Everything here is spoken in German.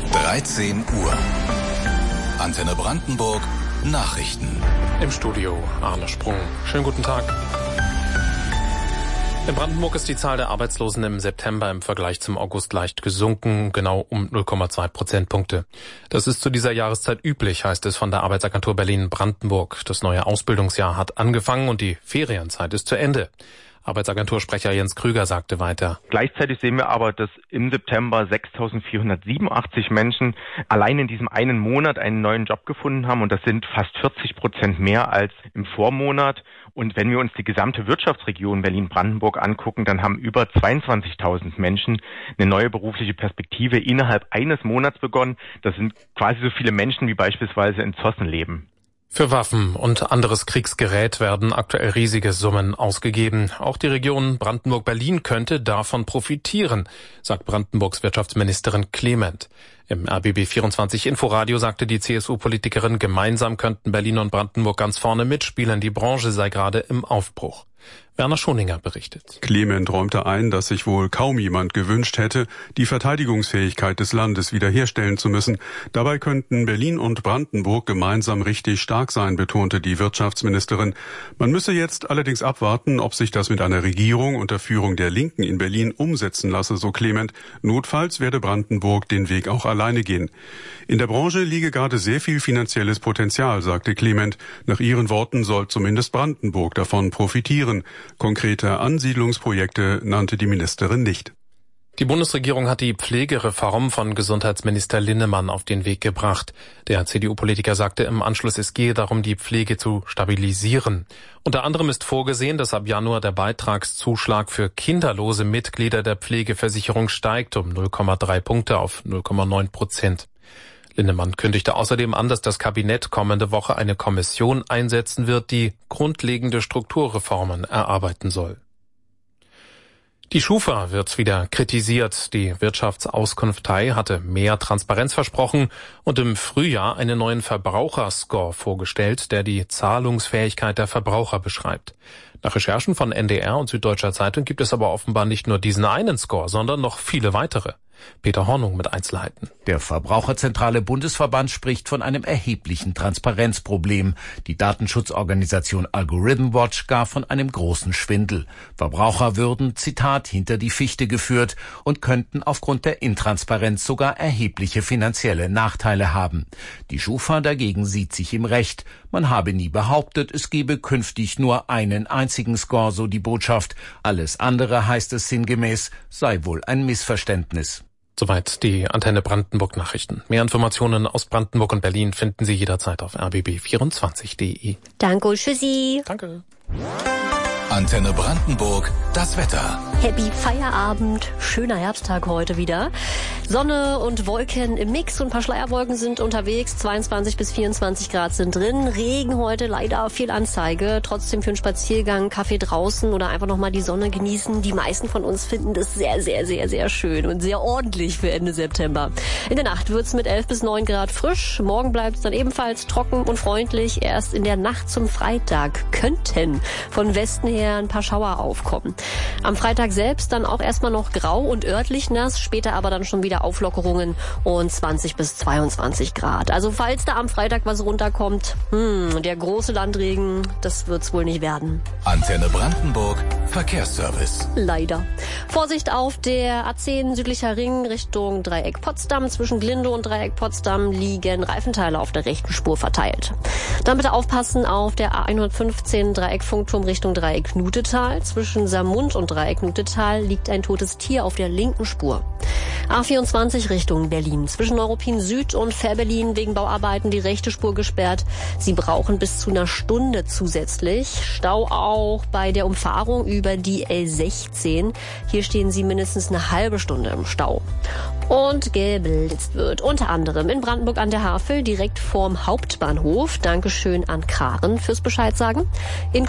13 Uhr. Antenne Brandenburg Nachrichten. Im Studio Arne Sprung. Schönen guten Tag. In Brandenburg ist die Zahl der Arbeitslosen im September im Vergleich zum August leicht gesunken, genau um 0,2 Prozentpunkte. Das ist zu dieser Jahreszeit üblich, heißt es von der Arbeitsagentur Berlin-Brandenburg. Das neue Ausbildungsjahr hat angefangen und die Ferienzeit ist zu Ende. Arbeitsagentursprecher Jens Krüger sagte weiter. Gleichzeitig sehen wir aber, dass im September 6.487 Menschen allein in diesem einen Monat einen neuen Job gefunden haben. Und das sind fast 40% mehr als im Vormonat. Und wenn wir uns die gesamte Wirtschaftsregion Berlin-Brandenburg angucken, dann haben über 22.000 Menschen eine neue berufliche Perspektive innerhalb eines Monats begonnen. Das sind quasi so viele Menschen, wie beispielsweise in Zossen leben. Für Waffen und anderes Kriegsgerät werden aktuell riesige Summen ausgegeben. Auch die Region Brandenburg-Berlin könnte davon profitieren, sagt Brandenburgs Wirtschaftsministerin Clement. Im RBB 24 Inforadio sagte die CSU-Politikerin, gemeinsam könnten Berlin und Brandenburg ganz vorne mitspielen. Die Branche sei gerade im Aufbruch. Werner Schoninger berichtet. Clement räumte ein, dass sich wohl kaum jemand gewünscht hätte, die Verteidigungsfähigkeit des Landes wiederherstellen zu müssen. Dabei könnten Berlin und Brandenburg gemeinsam richtig stark sein, betonte die Wirtschaftsministerin. Man müsse jetzt allerdings abwarten, ob sich das mit einer Regierung unter Führung der Linken in Berlin umsetzen lasse, so Clement. Notfalls werde Brandenburg den Weg auch alleine gehen. In der Branche liege gerade sehr viel finanzielles Potenzial, sagte Clement. Nach ihren Worten soll zumindest Brandenburg davon profitieren. Konkrete Ansiedlungsprojekte nannte die Ministerin nicht. Die Bundesregierung hat die Pflegereform von Gesundheitsminister Linnemann auf den Weg gebracht. Der CDU-Politiker sagte im Anschluss, es gehe darum, die Pflege zu stabilisieren. Unter anderem ist vorgesehen, dass ab Januar der Beitragszuschlag für kinderlose Mitglieder der Pflegeversicherung steigt um 0,3 Punkte auf 0,9%. Linnemann kündigte außerdem an, dass das Kabinett kommende Woche eine Kommission einsetzen wird, die grundlegende Strukturreformen erarbeiten soll. Die Schufa wird wieder kritisiert. Die Wirtschaftsauskunftei hatte mehr Transparenz versprochen und im Frühjahr einen neuen Verbraucherscore vorgestellt, der die Zahlungsfähigkeit der Verbraucher beschreibt. Nach Recherchen von NDR und Süddeutscher Zeitung gibt es aber offenbar nicht nur diesen einen Score, sondern noch viele weitere. Peter Hornung mit Einzelheiten. Der Verbraucherzentrale Bundesverband spricht von einem erheblichen Transparenzproblem. Die Datenschutzorganisation Algorithm Watch gar von einem großen Schwindel. Verbraucher würden, Zitat, hinter die Fichte geführt und könnten aufgrund der Intransparenz sogar erhebliche finanzielle Nachteile haben. Die Schufa dagegen sieht sich im Recht. Man habe nie behauptet, es gebe künftig nur einen einzigen Score, so die Botschaft. Alles andere, heißt es sinngemäß, sei wohl ein Missverständnis. Soweit die Antenne Brandenburg Nachrichten. Mehr Informationen aus Brandenburg und Berlin finden Sie jederzeit auf rbb24.de. Danke, tschüssi. Danke. Antenne Brandenburg, das Wetter. Happy Feierabend. Schöner Herbsttag heute wieder. Sonne und Wolken im Mix und ein paar Schleierwolken sind unterwegs. 22 bis 24 Grad sind drin. Regen heute leider viel Anzeige. Trotzdem für einen Spaziergang, Kaffee draußen oder einfach nochmal die Sonne genießen. Die meisten von uns finden das sehr, sehr, sehr, sehr schön und sehr ordentlich für Ende September. In der Nacht wird's mit 11 bis 9 Grad frisch. Morgen bleibt's dann ebenfalls trocken und freundlich. Erst in der Nacht zum Freitag könnten von Westen her ein paar Schauer aufkommen. Am Freitag selbst dann auch erstmal noch grau und örtlich nass, später aber dann schon wieder Auflockerungen und 20 bis 22 Grad. Also falls da am Freitag was runterkommt, der große Landregen, das wird's wohl nicht werden. Antenne Brandenburg, Verkehrsservice. Leider. Vorsicht auf der A10 südlicher Ring Richtung Dreieck Potsdam. Zwischen Glinde und Dreieck Potsdam liegen Reifenteile auf der rechten Spur verteilt. Dann bitte aufpassen auf der A115 Dreieck Funkturm Richtung Dreieck Knutetal. Zwischen Samund und Dreieck Knutetal liegt ein totes Tier auf der linken Spur. A24 Richtung Berlin. Zwischen Neuruppin Süd und Fährberlin wegen Bauarbeiten die rechte Spur gesperrt. Sie brauchen bis zu einer Stunde zusätzlich. Stau auch bei der Umfahrung über die L16. Hier stehen Sie mindestens eine halbe Stunde im Stau. Und geblitzt wird unter anderem in Brandenburg an der Havel direkt vorm Hauptbahnhof. Dankeschön an Karen fürs Bescheid sagen. In